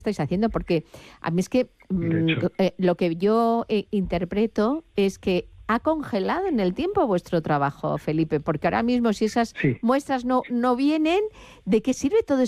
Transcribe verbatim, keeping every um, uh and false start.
estáis haciendo, porque a mí es que mmm, eh, lo que yo eh, interpreto es que ha congelado en el tiempo vuestro trabajo, Felipe, porque ahora mismo si esas Sí. muestras no, no vienen, ¿de qué sirve todo